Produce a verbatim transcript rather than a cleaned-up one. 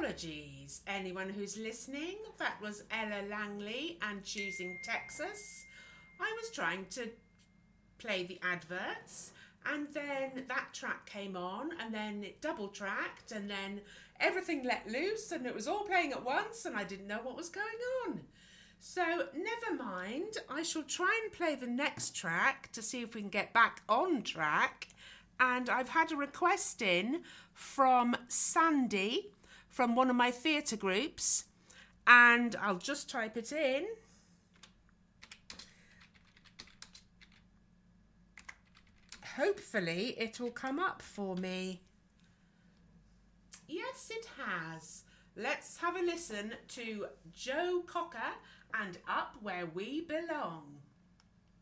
Apologies, anyone who's listening. That was Ella Langley and Choosing Texas. I was trying to play the adverts, and then that track came on, and then it double tracked, and then everything let loose, and it was all playing at once, and I didn't know what was going on. So never mind, I shall try and play the next track to see if we can get back on track. And I've had a request in from Sandy from one of my theatre groups, and I'll just type it in. Hopefully it will come up for me. Yes, it has. Let's have a listen to Joe Cocker and Up Where We Belong.